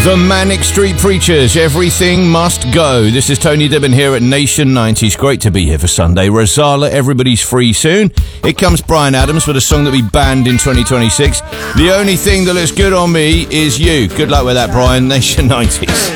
The Manic Street Preachers, Everything Must Go. This is Tony Dibben here at Nation 90s. Great to be here for Sunday. Rosala, Everybody's Free Soon. Here comes Bryan Adams with a song that we banned in 2026. The only thing that looks good on me is you. Good luck with that, Bryan. Nation 90s.